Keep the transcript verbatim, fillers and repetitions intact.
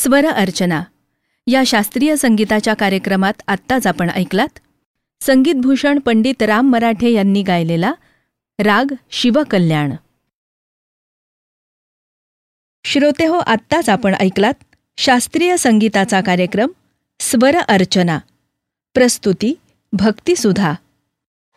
स्वर अर्चना या शास्त्रीय संगीताच्या कार्यक्रमात आत्ताच आपण ऐकलात संगीतभूषण पंडित राम मराठे यांनी गायलेला राग शिवकल्याण. श्रोतेहो, आत्ताच आपण ऐकलात शास्त्रीय संगीताचा कार्यक्रम स्वर अर्चना. प्रस्तुती भक्तिसुधा.